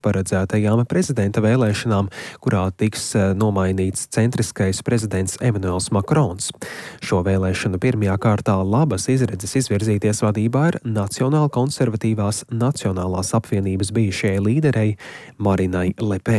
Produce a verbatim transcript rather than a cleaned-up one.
paredzētajām prezidenta vēlēšanām, kurā tiks nomainīts centriskais prezidents Emmanuels Makrons. Šo vēlēšanu pirmajā kārtā labas izredzes izvirzīties vadībā ir Nacionāla konservatīvās Nacionālās apvienības bijušajai līderei Marinai Le Pen.